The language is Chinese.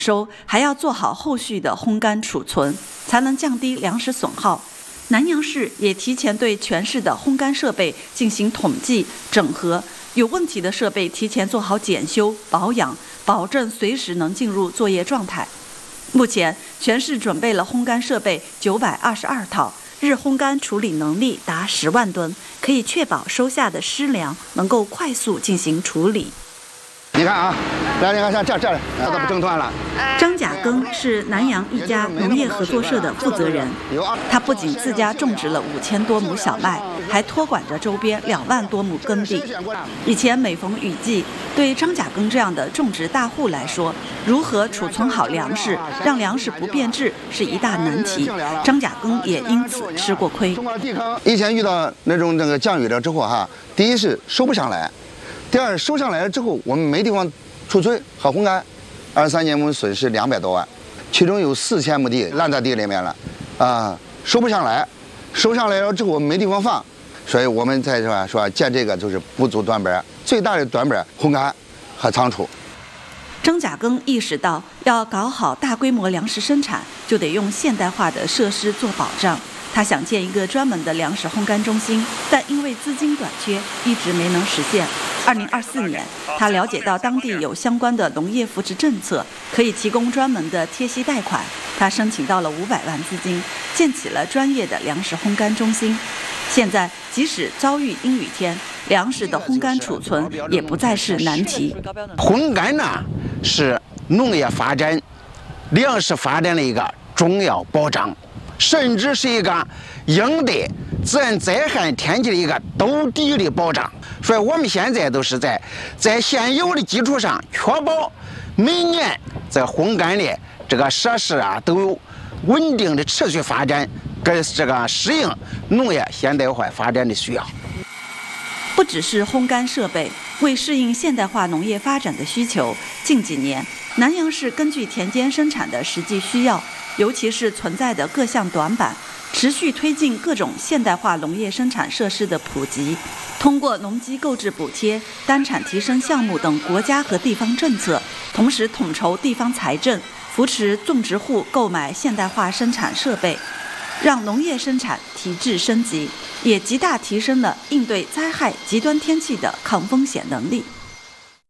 收，还要做好后续的烘干储存，才能降低粮食损耗。南阳市也提前对全市的烘干设备进行统计整合，有问题的设备提前做好检修保养，保证随时能进入作业状态。目前全市准备了烘干设备922套，日烘干处理能力达10万吨，可以确保收下的湿粮能够快速进行处理。 你看啊，来，你看像这它都不整团了。 张甲庚是南阳一家农业合作社的负责人，他不仅自家种植了5000多亩小麦，还托管着周边2万多亩耕地。以前每逢雨季，对张甲庚这样的种植大户来说，如何储存好粮食，让粮食不变质是一大难题。张甲庚也因此吃过亏。 以前遇到那个降雨了之后哈，第一是收不上来。第二，收上来了之后，我们没地方储存和烘干，23年我们损失200多万，其中有4000亩地烂在地里面了，收不上来，收上来了之后我们没地方放，所以我们在说建这个就是不足短板，最大的短板烘干和仓储。 张甲庚意识到，要搞好大规模粮食生产，就得用现代化的设施做保障。他想建一个专门的粮食烘干中心，但因为资金短缺，一直没能实现。2024年，他了解到当地有相关的农业扶持政策，可以提供专门的贴息贷款。他申请到了500万资金，建起了专业的粮食烘干中心。现在，即使遭遇阴雨天，粮食的烘干储存也不再是难题。 烘干呢，是农业发展、粮食发展的一个重要保障，甚至是一个应对自然灾害天气的一个兜底的保障。所以我们现在都是在现有的基础上，确保每年在烘干的这个设施啊都有稳定的持续发展，跟这个适应农业现代化发展的需要。 不只是烘干设备，为适应现代化农业发展的需求，近几年南阳市根据田间生产的实际需要，尤其是存在的各项短板，持续推进各种现代化农业生产设施的普及。通过农机购置补贴、单产提升项目等国家和地方政策，同时统筹地方财政，扶持种植户购买现代化生产设备，让农业生产提质升级，也极大提升了应对灾害、极端天气的抗风险能力。